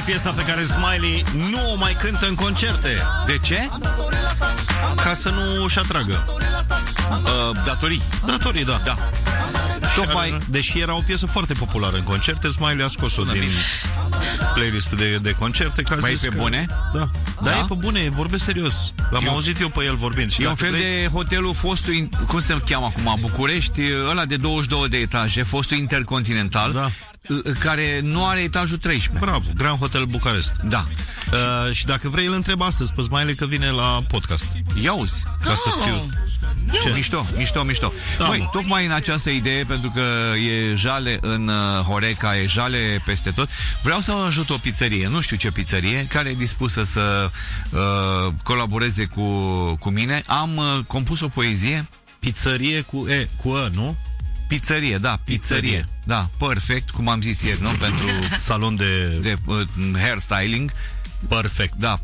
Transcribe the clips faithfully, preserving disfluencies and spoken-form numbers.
piesa pe care Smiley nu o mai cântă în concerte. De ce? Ca să nu își atragă uh, Datorii. Datorii, da, da. Tocmai, deși era o piesă foarte populară în concerte, Smiley a scos-o din playlist de, de concerte. Mai e pe că... bune? Da, da, da, e pe bune, vorbesc serios. L-am eu... auzit eu pe el vorbind. Și e un fel vrei... de hotelul fostul, cum se cheamă acum, București, ăla de douăzeci și două de etaje, fostul Intercontinental, da, care nu are etajul treisprezece. Bravo, Grand Hotel Bucarest. Da. Uh, și dacă vrei, îl întreb astăzi pe Smiley că vine la podcast. Ia uzi. Ca să fiu... Ce? Mișto, mișto, mișto. Da, Băi, mă. tocmai în această idee, pentru că e jale în uh, Horeca, e jale peste tot, vreau să ajut o pizzerie, nu știu ce pizzerie, care e dispusă să uh, colaboreze cu, cu mine. Am uh, compus o poezie. Pizzerie cu E, cu E, nu? Pizzerie, da, pizzerie. pizzerie. Da, perfect, cum am zis ieri, nu? Pentru salon de, de uh, hairstyling. Perfect, da.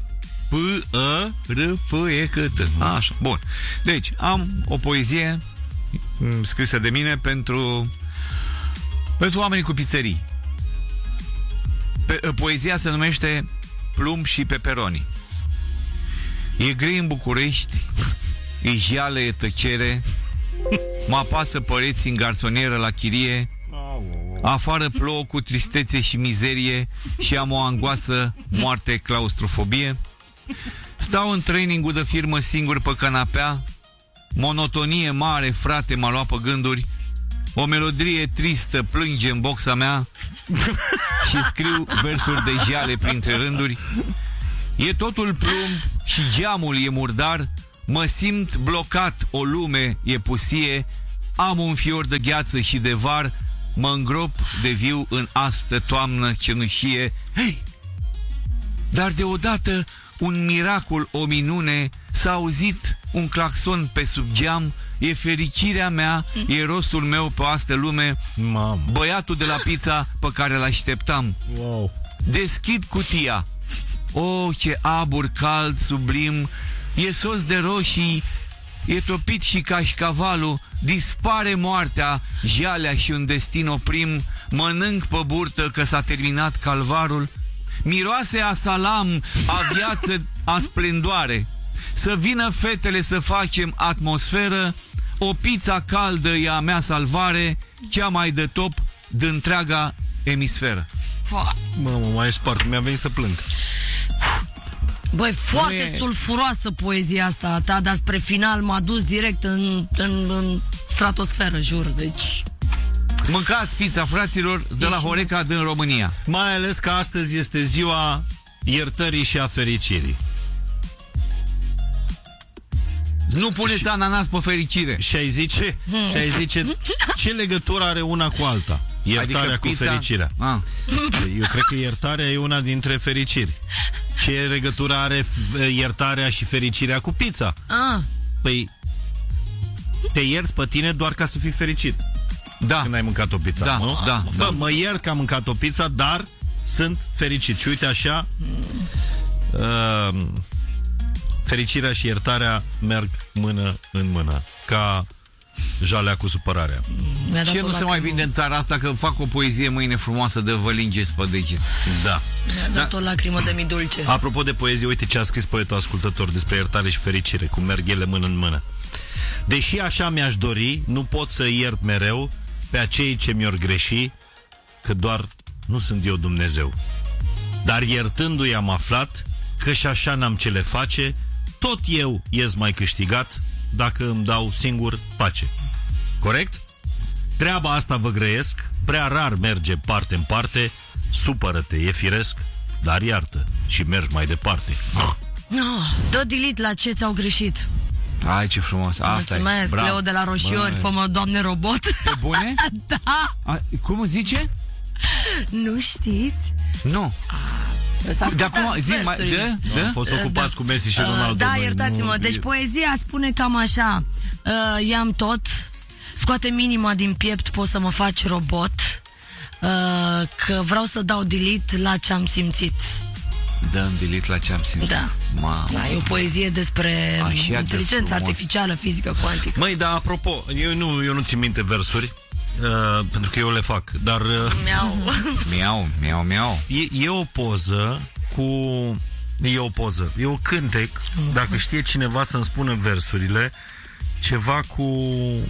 P-E-R-F-E-C-T. Așa, bun. Deci, am o poezie scrisă de mine pentru pentru oamenii cu pizzerii. Pe, poezia se numește Plumb și peperoni. E gri în București, e jeală, e tăcere, mă apasă păreți în garsonieră la chirie, afară plouă cu tristețe și mizerie și am o angoasă, moarte, claustrofobie. Stau în training-ul de firmă singur pe canapea, monotonie mare, frate, m-a luat pe gânduri, o melodie tristă plânge în boxa mea și scriu versuri de jeale printre rânduri. E totul plumb și geamul e murdar, mă simt blocat, o lume e pustie, am un fior de gheață și de var, mă îngrop de viu în astă toamnă cenușie. Hei! Dar deodată un miracol, o minune, s-a auzit un claxon pe sub geam, e fericirea mea, e rostul meu pe astă lume, Mamă. Băiatul de la pizza pe care l-așteptam. Wow. Deschid cutia. O, ce abur cald, sublim, e sos de roșii, e topit și cașcavalul, dispare moartea, jalea și un destin oprim, mănânc pe burtă că s-a terminat calvarul, miroase a salam, a viață, a splendoare, să vină fetele să facem atmosferă, o pizza caldă e a mea salvare, cea mai de top de întreaga emisferă. Mamă, mai spart, mi-a venit să plâng. Băi, foarte e... sulfuroasă poezia asta a ta, dar spre final m-a dus direct în, în, în stratosferă, jur, deci... Mâncați pizza, fraților, de la Horeca din România. Mai ales că astăzi este ziua iertării și a fericirii. Nu puneți și... ananas pe fericire. Și ai zice, și ai zice ce legătură are una cu alta? Iertarea adică cu pizza... fericirea. Ah. Eu cred că iertarea e una dintre fericiri. Ce legătură are iertarea și fericirea cu pizza? Ah. Păi te ierți pe tine doar ca să fii fericit. Da. Când ai mâncat o pizza. Da, nu? da, Bă, mă iert că am mâncat o pizza, dar sunt fericit. Și uite așa, uh, fericirea și iertarea merg mână în mână, ca jalea cu supărarea. Ce nu se mai vinde în țara asta că fac o poezie mâine frumoasă de vălinge pe deget. Da. Mi-a dat da. o lacrimă de mi-dulce. Apropo de poezie, uite ce a scris poetul ascultător despre iertare și fericire, cum merg ele mână în mână. Deși așa mi-aș dori, nu pot să iert mereu pe acei ce mi-or greși, că doar nu sunt eu Dumnezeu. Dar iertându-i am aflat că și așa n-am ce le face, tot eu ies mai câștigat dacă îmi dau singur pace. Corect? Treaba asta vă grăiesc, prea rar merge parte în parte, supără-te, e firesc, dar iartă și mergi mai departe. No, dă delete la ce ți-au greșit. Ai, ce frumos. Asta mulțumesc, e. Leo de la Roșiori, fă-mă, Doamne robot. Pe bune? Da. A, cum zice? Nu știți? Nu. De acum, zi, mai, de, de? Am fost ocupați da. cu Messi și Ronaldo. Da, iertați-mă. Deci poezia spune cam așa. Uh, i-am tot, scoate minima din piept, poți să mă faci robot, uh, că vreau să dau delete la ce am simțit. Dăm delete la ce am simțit. Da. Da, e o poezie despre așa inteligența artificială, fizică cuantică. Măi, dar apropo, eu nu, eu nu țin minte versuri, uh, pentru că eu le fac, dar uh, Miau. Miau, miau, miau. e, e o poză cu... E o poză, e o cântec, dacă știe cineva să-mi spună versurile, ceva cu...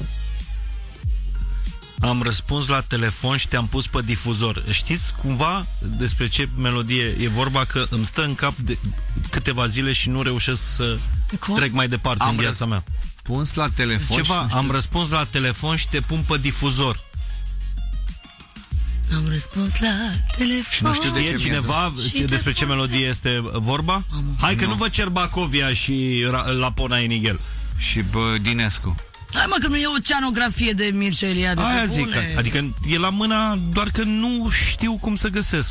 Am răspuns la telefon și te-am pus pe difuzor. Știți cumva despre ce melodie e vorba? Că îmi stă în cap de câteva zile și nu reușesc să Cum? trec mai departe Am în viața mea. Răspuns la telefon. Ceva, și... am răspuns la telefon și te pun pe difuzor. Am răspuns la telefon. Și nu știu de Știe ce cineva Și ce, despre te ce melodie este vorba? Hai că Nu. nu vă cer Bacovia și Ra- Lapona Enigel. Și bă, Dinescu. Hai mă, că nu e o ceanografie de Mircea Eliade. Aia pe zic, bune. adică e la mâna, doar că nu știu cum să găsesc.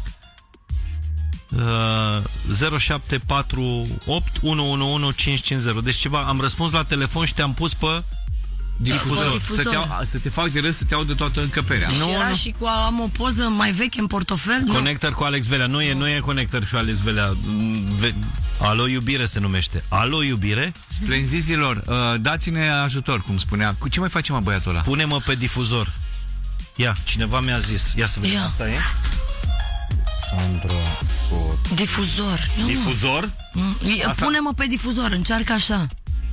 Uh, zero șapte patru opt unu unu unu cinci cinci zero. Deci ceva, am răspuns la telefon și te-am pus pe difuzor. difuzor. Să te, au, să te fac de râs, să te audă toată încăperea. Și Nu, era nu. și cu am o poză mai veche în portofel. Nu. Connector cu Alex Velea. Nu e, nu e Connector cu Alex Velea. Ve- Alo iubire se numește. Alo iubire? Splenzizilor, uh, dați-ne ajutor, cum spunea. Cu ce mai facem, mă, băiatul ăla? Pune-mă pe difuzor. Ia, cineva mi-a zis. Ia să vedem. Ia. Asta e? Sandra Pot. Difuzor. Ia, mă. Difuzor? Mm, e- Asta- Pune-mă pe difuzor, încearcă așa.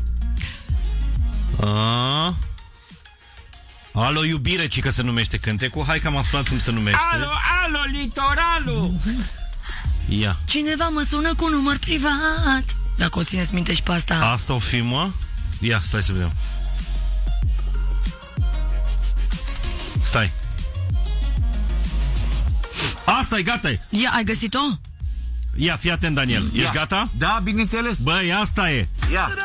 A... Alo iubire, ci că se numește cântecul. Hai că am aflat cum se numește. Alo, alo, litoralul! Ia. Cineva mă sună cu număr privat. Dacă o țineți minte și pe asta. Asta o fi, mă? Ia, stai să vedem. Stai. Asta e, gata e. Ia, ai găsit-o? Ia, fii atent, Daniel. Ești gata? Da, bineînțeles. Băi, asta e. Ia.